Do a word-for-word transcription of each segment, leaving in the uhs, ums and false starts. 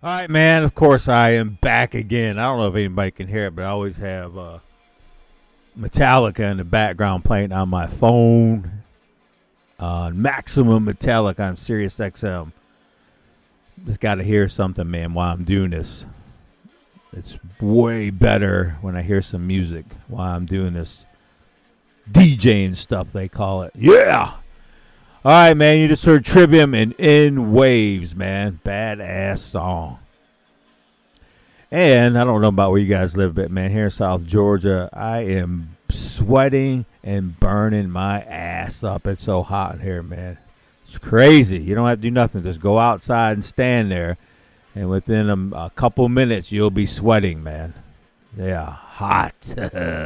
All right, man. Of course, I am back again. I don't know if anybody can hear it, but I always have uh, Metallica in the background playing on my phone. Uh, Maximum Metallica on Sirius X M. Just got to hear something, man, while I'm doing this. It's way better when I hear some music while I'm doing this DJing stuff, they call it. Yeah! All right, man, you just heard Trivium and In Waves, man. Badass song. And I don't know about where you guys live, but, man, here in South Georgia, I am sweating and burning my ass up. It's so hot in here, man. It's crazy. You don't have to do nothing. Just go outside and stand there, and within a, a couple minutes, you'll be sweating, man. Yeah, hot.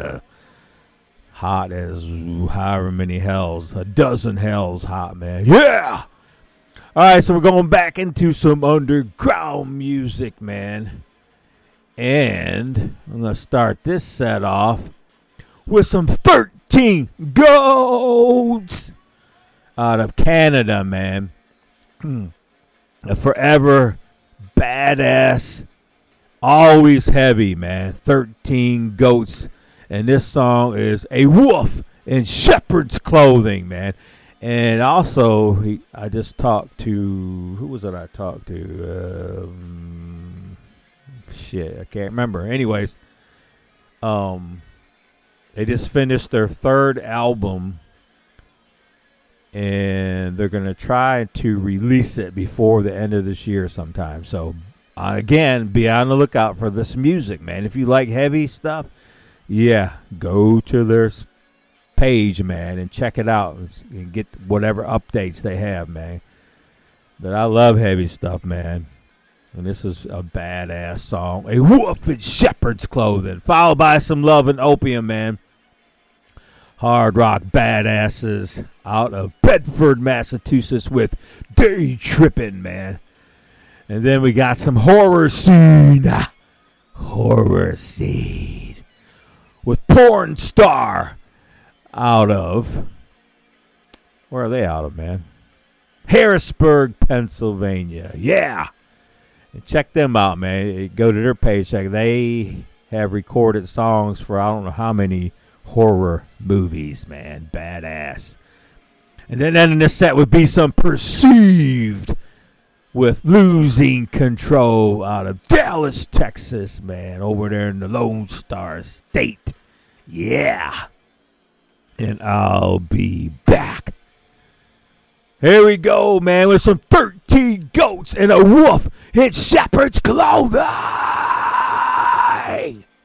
Hot as however many hells. A dozen hells hot, man. Yeah! All right, so we're going back into some underground music, man. And I'm going to start this set off with some thirteen Goats out of Canada, man. A forever badass, always heavy, man. thirteen Goats. And this song is A Wolf in Shepherd's Clothing, man. And also, he, I just talked to, who was it I talked to? Um, shit, I can't remember. Anyways, um, they just finished their third album. And they're going to try to release it before the end of this year sometime. So, uh, again, be on the lookout for this music, man. If you like heavy stuff, yeah, go to their page, man, and check it out and get whatever updates they have, man. But I love heavy stuff, man. And this is a badass song. A Wolf in Shepherd's Clothing, followed by some Love and Opium, man. Hard rock badasses out of Bedford, Massachusetts with Day Trippin', man. And then we got some Horror Scene. Horror Scene. With Porn Star out of, where are they out of, man? Harrisburg, Pennsylvania. Yeah. And check them out, man. Go to their page. Check. They have recorded songs for I don't know how many horror movies, man. Badass. And then ending the set would be some Perceived with Losing Control out of Dallas, Texas, man. Over there in the Lone Star State. Yeah. And I'll be back. Here we go, man, with some thirteen Goats and a Wolf in Shepherd's Clothing.